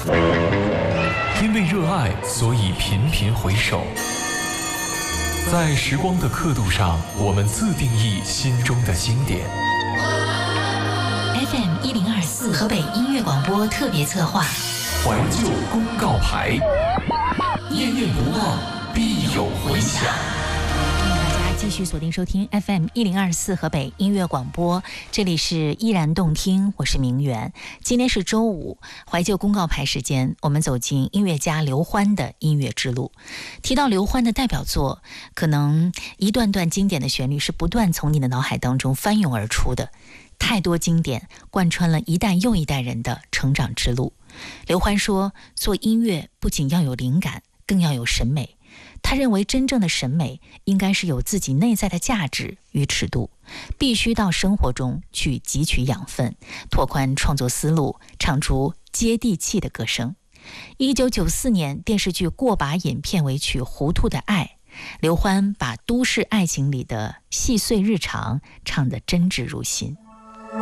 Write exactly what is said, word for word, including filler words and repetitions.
因为热爱，所以频频回首。在时光的刻度上，我们自定义心中的经典。 F M 一零二四河北音乐广播特别策划， 怀旧公告牌，念念不忘，必有回响。 继续锁定收听 F M 一零二四河北音乐广播，这里是依然动听，我是明媛。今天是周五，怀旧公告牌时间，我们走进音乐家刘欢的音乐之路。提到刘欢的代表作，可能一段段经典的旋律是不断从你的脑海当中翻涌而出的，太多经典贯穿了一代又一代人的成长之路。刘欢说，做音乐不仅要有灵感，更要有审美。他认为真正的审美应该是有自己内在的价值与尺度，必须到生活中去汲取养分，拓宽创作思路，唱出接地气的歌声。一九九四年电视剧《过把瘾》片尾曲《糊涂的爱》，刘欢把都市爱情里的细碎日常唱得真挚入心。